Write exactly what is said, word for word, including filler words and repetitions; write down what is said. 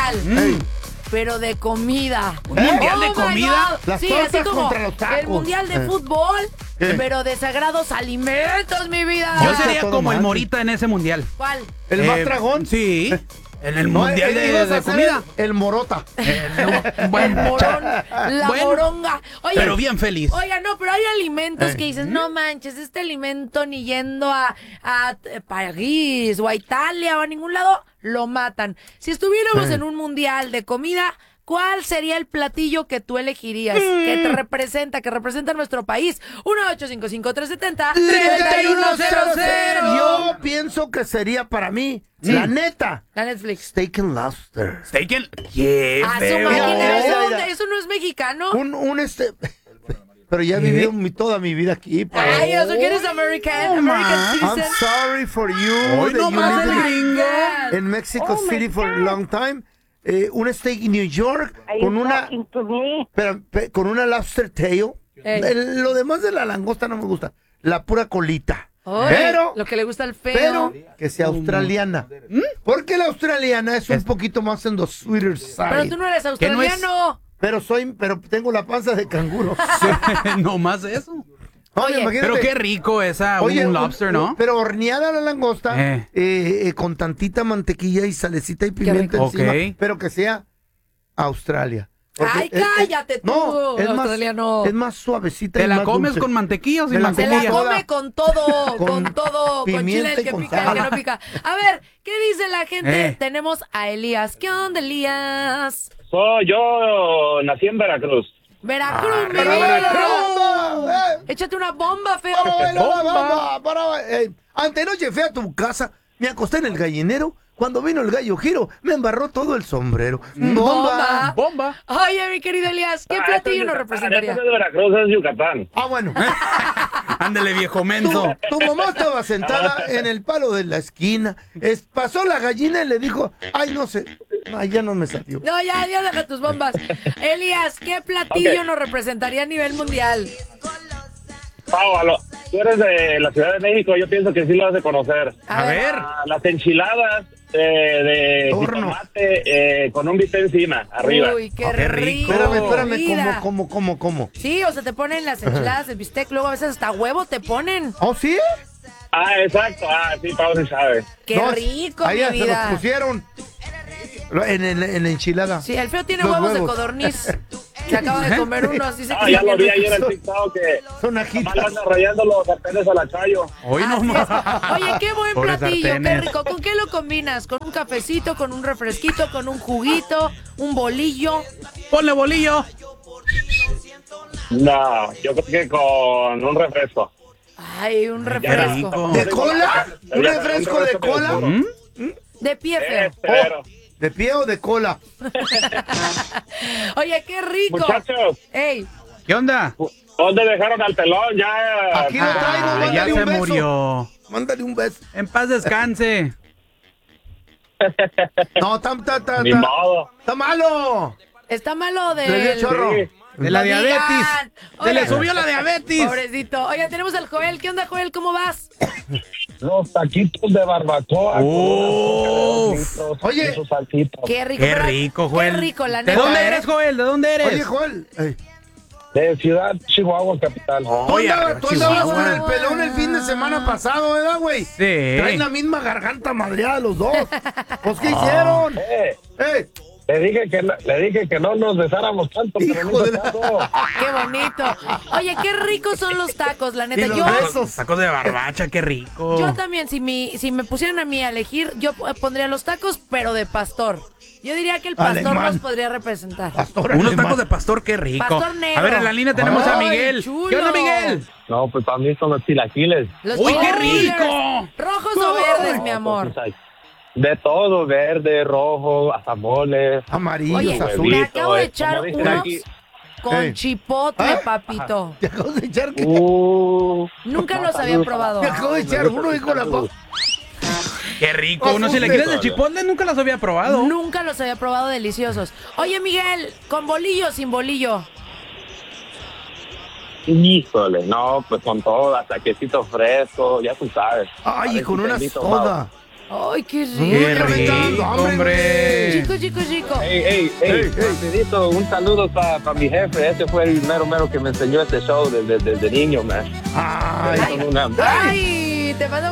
mundial. Mm. Pero de comida. ¿Un mundial Oh de my comida? God. Las Sí, tortas así como contra los tacos. el mundial de Eh. fútbol, ¿Qué? pero de sagrados alimentos, mi vida. Yo Yo sería todo como mal. el Morita en ese mundial. ¿Cuál? ¿El Eh, más dragón? Sí. En el No, mundial eh, de, ibas a de ser comida. El, el morota. El Bueno, morón, la Bueno, moronga. Oye, pero bien feliz. Oiga, no, pero hay alimentos Eh. que dices, no manches, este alimento ni yendo a, a eh, París o a Italia o a ningún lado, lo matan. Si estuviéramos Eh. en un mundial de comida, ¿cuál sería el platillo que tú elegirías? Que te representa, que representa a nuestro país. uno ocho cinco cinco, tres siete cero, tres uno cero cero. Yo pienso que sería para mí, la neta, La Netflix. steak and lobster. Steak and... ¡Qué A su feo! máquina, Mira, ¿de mira, dónde? mira. ¿Eso no es mexicano? Un, un este... Pero ya he vivido mi- toda mi vida aquí. pa. Ay, eso que eres American, American I'm citizen. sorry for you Hoy that you nomás live el in- gringo. en Mexico Oh, my City for a God. long time. Eh, un steak en New York con una pero, pe- con una lobster tail. Ey. El- lo demás de la langosta no me gusta. La pura colita. Oye, pero lo que le gusta al feo. pero que sea australiana. Porque la australiana es un poquito más en the sweeter side. Pero tú no eres ¿Qué no es? australiano. Pero soy, pero tengo la panza de canguro. No más eso. Oye, Oye, imagínate. Pero qué rico esa, Oye, un lobster, ¿no? Pero horneada la langosta, Eh. eh, eh, con tantita mantequilla y salecita y pimienta rico. encima, Ok. pero que sea Australia. Porque Ay, es- es- cállate tú, no, es más, australiano. es más suavecita. ¿Te y la más comes dulce. con mantequilla o sin Me la Se como la mantequilla? toda. come con todo, con, Con todo, con pimienta chile, el y que con pica, el que sal. no pica. A ver, ¿qué dice la gente? Eh. Tenemos a Elías. ¿Qué onda, Elías? So, yo nací en Veracruz. Veracruz, mi ¡Para vida. Veracruz! ¡Eh! Échate una bomba, feo. ¡Para bailar la Bomba. bamba! Para ba- eh, Antenoche fui a tu casa, me acosté en el gallinero. Cuando vino el gallo giro, me embarró todo el sombrero. ¡Bomba! Bomba. Oye, mi querido Elías, ¿qué Ah, platillo esto nos es representaría? Yucatán, esto es de Veracruz, es Yucatán. Ah, bueno. Ándale, viejo menso. Tu mamá estaba sentada en el palo de la esquina. Es- pasó la gallina y le dijo, ay, no sé. Ay, ya no me salió. No, ya, ya deja tus bombas. Elías, ¿qué platillo Ok. nos representaría a nivel mundial? Pau, a lo- tú eres de la Ciudad de México, yo pienso que sí lo has de conocer. A ver. Ah, las enchiladas eh, de Horno. jitomate eh, con un bistec encima, arriba. Uy, qué, Oh, qué rico. rico. Espérame, espérame, Vida. ¿cómo, cómo, cómo, cómo? Sí, o sea, te ponen las enchiladas, el bistec, luego a veces hasta huevo te ponen. ¿Oh, sí? Ah, exacto. Ah, sí, Pau sí sabe. Qué No, rico, ahí mi ya se vida. los pusieron. En, en- en la enchilada. Sí, el feo tiene Los huevos, de huevos. codorniz. Se acaba de comer unos, dice Ah, que ya sí, lo vi bien ayer en rico. TikTok que Son nomás ajitas. le anda rayando los sartenes a la Chayo. Hoy Así no es. más. Oye, qué buen Pobres platillo, qué sartenes. rico. ¿Con qué lo combinas? ¿Con un cafecito, con un refresquito, con un juguito, un bolillo? Ponle bolillo. No, yo creo que con un refresco. Ay, un Qué refresco. rico. ¿De cola? ¿Un Ya, refresco de cola? ¿Mm? De pie, feo. Espero. ¿De pie o de cola? Oye, qué rico. Muchachos, Ey, ¿Qué onda? ¿dónde dejaron al pelón? Ya. Aquí lo traigo, Ah, mándale ya un se beso. murió. Mándale un beso. En paz descanse. No, está, está, está, Ni está, modo. está malo. está malo de. Le dio chorro. Sí. De la No diabetes. digan. Se le Oye. subió la diabetes. Pobrecito. Oye, tenemos al Joel. ¿Qué onda, Joel? ¿Cómo vas? Los taquitos de barbacoa. Oh. Oye. Sus salsitas. Qué rico. Qué ¿verdad? rico, Joel. Qué rico, la ¿De neta. dónde ¿eh? eres, Joel? ¿De dónde eres? Oye, Joel. ey, De Ciudad Chihuahua, capital. Tú Oye, andabas, tú andabas Chihuahua. con el pelón el fin de semana pasado, ¿verdad, güey? Sí. Traen la misma garganta madreada los dos. Pues, ¿qué hicieron? Eh, ¡Eh! le dije que no, le dije que no nos besáramos tanto, pero no Hijo de hizo la- caso. Qué bonito. Oye, qué ricos son los tacos, la Y neta. los Yo, besos. Tacos de barbacha, qué rico. yo también, si, mi, si me pusieran a mí a elegir, yo pondría los tacos, pero de pastor. Yo diría que el pastor Alemán. nos podría representar. Pastor Unos alemán. tacos de pastor, qué rico. Pastor negro. A ver, en la línea tenemos a Ay, Miguel. chulo. ¿Qué onda, Miguel? No, pues para mí son los chilaquiles. Los ¡Uy, qué chilaquiles. rico! ¿Rojos o verdes, mi amor? De todo, verde, rojo, hasta moles. Amarillos, Oye, azules. me Huevito, acabo de eh, echar como dicen unos aquí. con Ey. chipotle, ¿Ah? papito. Te acabo de echar que... Uh, Nunca los había probado. Te acabo de echar uno y con la boca. Qué rico. Unos chilaquiles de chipotle nunca los había probado. Nunca los había probado deliciosos. Oye, Miguel, ¿con bolillo o sin bolillo? híjole, no, pues con todo, hasta quesito fresco, ya tú sabes. A Ay, y ver con si te una invito, soda. Ay, qué rico. Qué ya me está dando rico, hambre, hombre. Chico, chico, chico. Ey, ey, ey, rapidito, un saludo para pa mi jefe. Ese fue el mero mero que me enseñó este show desde, desde niño, man. Ay, Son una- Ay, te mando